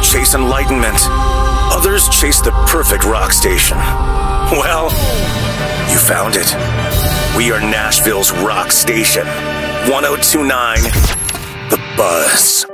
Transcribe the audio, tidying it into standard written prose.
chase enlightenment. Others chase the perfect rock station. Well, you found it. We are Nashville's rock station. 1029 The Buzz.